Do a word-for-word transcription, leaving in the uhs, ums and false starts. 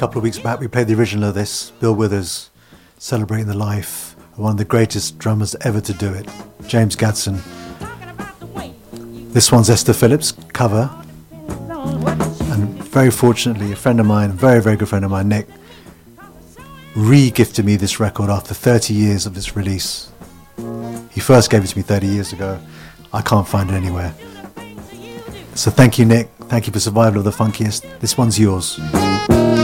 couple of weeks back, we played the original of this, Bill Withers, celebrating the life of one of the greatest drummers ever to do it, James Gadson. This one's Esther Phillips' cover, and very fortunately, a friend of mine, a very, very good friend of mine, Nick, re-gifted me this record after thirty years of its release. He first gave it to me thirty years ago. I can't find it anywhere. So thank you, Nick. Thank you for Survival of the Funkiest. This one's yours.